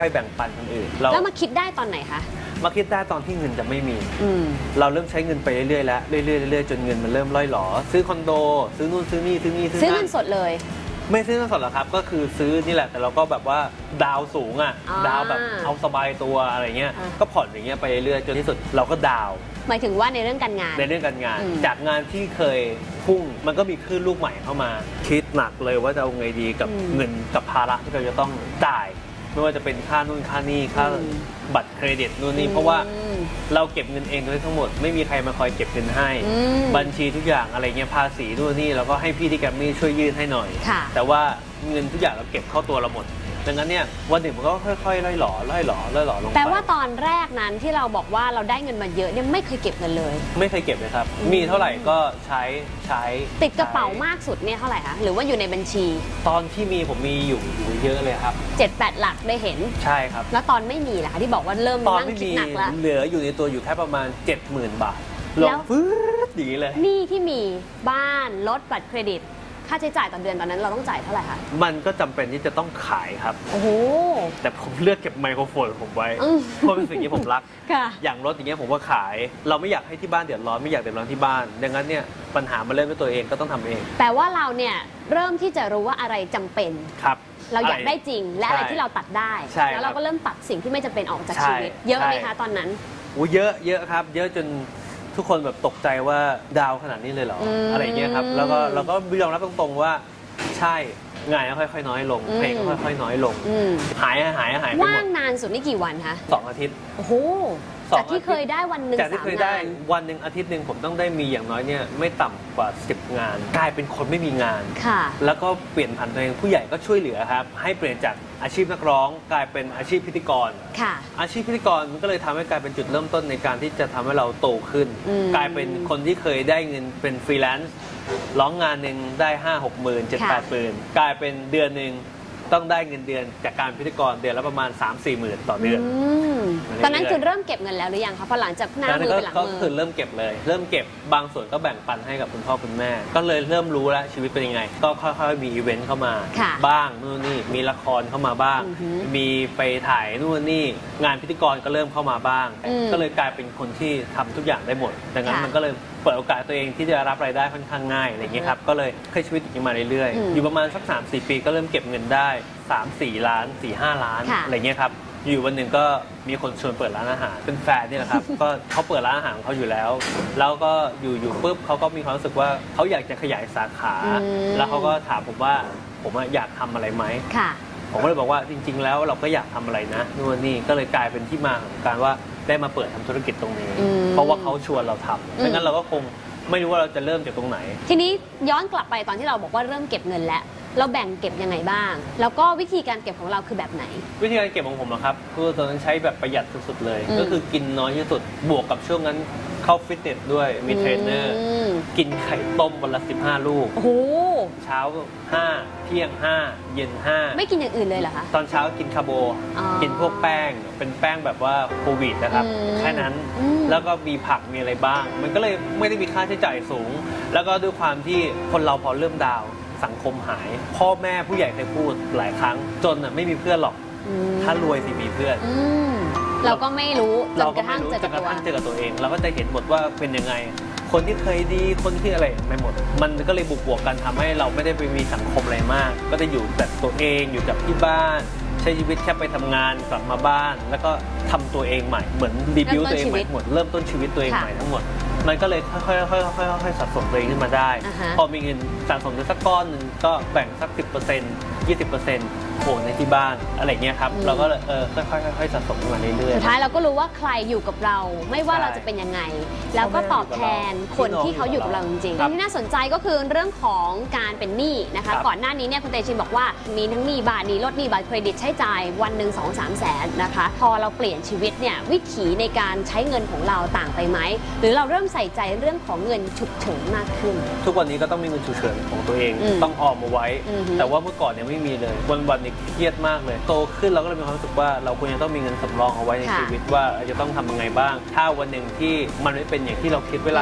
ให้แบ่งปันคนอื่นแล้วมาคิดได้ตอนไหนคะมาคิดได้ตอนที่เงินจะไม่มีเราเริ่มใช้เงินไปเรื่อยๆแล้วเรื่อยๆจนเงินมันเริ่มล่อยหลอซื้อคอนโดซื้อนู่นซื้อนี่ซื้อเงินสดเลยไม่ซื้อเงินสดหรอกครับก็คือซื้อนี่แหละแต่เราก็แบบว่าดาวสูงดาวแบบเอาสบายตัวอะไรเงี้ยก็ผ่อนอย่างเงี้ยไปเรื่อยๆจนที่สุดเราก็ดาวหมายถึงว่าในเรื่องการงานจากงานที่เคยพุ่งมันก็มีคลื่นลูกใหม่เข้ามาคิดหนักเลยว่าจะเอาไงดีกับเงินกับภาระที่เราจะต้องจ่ายไม่ว่าจะเป็นค่านู่นค่านี่ค่าบัตรเครดิตนู่นนี่เพราะว่าเราเก็บเงินเองทั้งหมดไม่มีใครมาคอยเก็บเงินให้บัญชีทุกอย่างอะไรเงี้ยภาษีนู่นนี่เราก็ให้พี่ที่แกรมมี่ช่วยยื่นให้หน่อยแต่ว่าเงินทุกอย่างเราเก็บเข้าตัวเราหมดดังนั้นเนี่ยวันหนึ่งมันก็ค่อยๆล่อยหล่อลงไปแต่ว่าตอนแรกนั้นที่เราบอกว่าเราได้เงินมาเยอะเนี่ยไม่เคยเก็บเงินเลยไม่เคยเก็บเลยครับมีเท่าไหร่ก็ใช้ติดกระเป๋ามากสุดเนี่ยเท่าไหร่คะหรือว่าอยู่ในบัญชีตอนที่มีผมมีอยู่เยอะเลยครับ 7-8 หลักได้เห็นใช่ครับแล้วตอนไม่มีล่ะคะที่บอกว่าเริ่มนั่งคิดหนักแล้วเหลืออยู่ในตัวอยู่แค่ประมาณ 70,000 บาทลงฟื้นอย่างนี้เลยหนี้ที่มีบ้านรถบัตรเครดิตค่าใช้จ่ายต่อเดือนตอนนั้นเราต้องจ่ายเท่าไหร่คะมันก็จำเป็นที่จะต้องขายครับโอ้โหแต่ผมเลือกเก็บไมโครโฟนผมไว้เพราะเป็นสิ่งที่ผมรักอย่างรถอย่างเงี้ยผมก็ขายเราไม่อยากให้ที่บ้านเดือดร้อนไม่อยากเดือดร้อนที่บ้านดังนั้นเนี่ยปัญหามาเริ่มด้วยตัวเองก็ต้องทำเองแต่ว่าเราเนี่ยเริ่มที่จะรู้ว่าอะไรจำเป็นครับเราอยากได้จริงและอะไรที่เราตัดได้แล้วเราก็เริ่มตัดสิ่งที่ไม่จำเป็นออกจากชีวิตเยอะไหมคะตอนนั้นเยอะครับเยอะจนทุกคนแบบตกใจว่าดาวขนาดนี้เลยเหรออะไรเงี้ยครับแล้วก็เราก็ยอมรับตรงๆว่าใช่งานก็ค่อยๆน้อยลงเพลงก็ค่อยๆน้อยลงหายไปหมดว่างนานสุดนี่กี่วันคะ 2 อาทิตย์โอ้โหจากที่เคยได้วันหนึ่งจากที่เคยได้วันหนึ่งอาทิตย์หนึ่งผมต้องได้มีอย่างน้อยเนี่ยไม่ต่ำกว่า10 งานกลายเป็นคนไม่มีงานแล้วก็เปลี่ยนผันตัวเองผู้ใหญ่ก็ช่วยเหลือครับให้เปลี่ยนจากอาชีพนักร้องกลายเป็นอาชีพพิธีกรอาชีพพิธีกรมันก็เลยทำให้กลายเป็นจุดเริ่มต้นในการที่จะทำให้เราโตขึ้นกลายเป็นคนที่เคยได้เงินเป็นฟรีแลนซ์ร้องงานหนึ่งได้5-6 หมื่น7-8 หมื่นกลายเป็นเดือนหนึ่งต้องได้เงินเดือนจากการพิธีกรเดือนละประมาณ 3-4 หมื่นต่อเดือนตอนนั้นคือเริ่มเก็บเงินแล้วหรือยังคะพอหลังจากหน้ามือไปหลังมือก็คือเริ่มเก็บเลยเริ่มเก็บบางส่วนก็แบ่งปันให้กับคุณพ่อคุณแม่ก็เลยเริ่มรู้แล้วชีวิตเป็นยังไงก็ค่อยๆมีอีเวนต์เข้ามาบ้างนู่นนี่มีละครเข้ามาบ้างมีไปถ่ายนู่นนี่งานพิธีกรก็เริ่มเข้ามาบ้างก็เลยกลายเป็นคนที่ทำทุกอย่างได้หมดดังนั้นมันก็เลยเปิดโอกาสตัวเองที่จะรับรายได้ค่อนข้างง่ายอะไรอย่างเงี้ยครับก็เลยใช้ชีวิตอย่างนี้มาเรื่อยๆอยู่ประมาณสัก 3-4 ปีก็เริ่มเก็บเงินได้3-4 ล้าน 4-5 ล้านอะไรเงี้ยครับอยู่วันหนึ่งก็มีคนชวนเปิดร้านอาหารเป็นแฟนนี่แหละครับก็เขาเปิดร้านอาหารของเขาอยู่แล้วแล้วก็อยู่ปุ๊บเขาก็มีความรู้สึกว่าเขาอยากจะขยายสาขาแล้วเขาก็ถามผมว่าผมอยากทำอะไรไหมผมก็เลยบอกว่าจริงๆแล้วเราก็อยากทำอะไรนะนู่นนี่ก็เลยกลายเป็นที่มาของการว่าได้มาเปิดทำธุรกิจตรงนี้เพราะว่าเขาชวนเราทำดังนั้นเราก็คงไม่รู้ว่าเราจะเริ่มจากตรงไหนทีนี้ย้อนกลับไปตอนที่เราบอกว่าเริ่มเก็บเงินแล้วเราแบ่งเก็บยังไงบ้างแล้วก็วิธีการเก็บของเราคือแบบไหนวิธีการเก็บของผมนะครับคือตอนนั้นใช้แบบประหยัดสุดๆเลยก็คือกินน้อยที่สุดบวกกับช่วงนั้นเข้าฟิตเนสด้วยมีเทรนเนอร์กินไข่ต้มวันละ15 ลูกโอ้โหเช้า5เที่ยง5เย็น5 ไม่กินอย่างอื่นเลยเหรอคะตอนเช้ากินคาร์โบกินพวกแป้งเป็นแป้งแบบว่าโควิดนะครับแค่นั้นแล้วก็มีผักมีอะไรบ้างมันก็เลยไม่ได้มีค่าใช้จ่ายสูงแล้วก็ด้วยความที่คนเราพอเริ่มดาวสังคมหายพ่อแม่ผู้ใหญ่เคยพูดหลายครั้งจนไม่มีเพื่อนหรอกถ้ารวยสิมีเพื่อนเราก็ไม่รู้จนกระทั่งเจอกับตัวเองเราก็จะเห็นหมดว่าเป็นยังไงคนที่เคยดีคนที่อะไรไม่หมดมันก็เลยบวกกันทำให้เราไม่ได้ไปมีสังคมอะไรมากก็จะอยู่แต่ตัวเองอยู่กับที่บ้านใช้ชีวิตแค่ไปทำงานกลับมาบ้านแล้วก็ทำตัวเองใหม่เหมือนรีวิวตัวเองใหม่หมดเริ่มต้นชีวิตตัวเองใหม่ทั้งหมดมันก็เลยค่อยๆสะสมตัวเองขึ้นมาได้พอมีเงินสะสมสักก้อนหนึ่งก็แบ่งสัก 10% 20%โอนในที่บ้านอะไรเงี้ยครับเราก็ค่อยๆสะสมมาเรื่อยๆสุดท้ายเราก็รู้ว่าใครอยู่กับเราไม่ว่าเราจะเป็นยังไงแล้วก็ตอบแทนคนที่เขาอยู่กับเราจริงๆที่น่าสนใจก็คือเรื่องของการเป็นหนี้นะคะก่อนหน้านี้เนี่ยคุณเตชินบอกว่ามีทั้งหนี้บ้านหนี้รถหนี้บัตรเครดิตใช้จ่ายวันหนึ่ง 2-3 แสนนะคะพอเราเปลี่ยนชีวิตเนี่ยวิถีในการใช้เงินของเราต่างไปไหมหรือเราเริ่มใส่ใจเรื่องของเงินฉุกเฉินมากขึ้นทุกวันนี้ก็ต้องมีเงินฉุกเฉินของตัวเองต้องออมเอาไว้แต่ว่าเมื่อก่อนเนี่ยไม่มีเลยวันๆนี่เครียดมากเลยโตขึ้นเราก็เลยมีความรู้สึกว่าเราควรจะต้องมีเงินสำรองเอาไว้ในชีวิตว่าจะต้องทำยังไงบ้างถ้าวันหนึ่งที่มันไม่เป็นอย่างที่เราคิดเวลา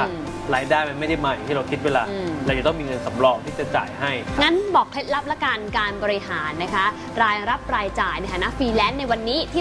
รายได้มันไม่ได้มาอย่างที่เราคิดเวลาเราจะต้องมีเงินสำรองที่จะจ่ายให้งั้นบอกเคล็ดลับละกันการบริหารนะคะรายรับรายจ่ายในฐานะฟรีแลนซ์ในวันนี้ที่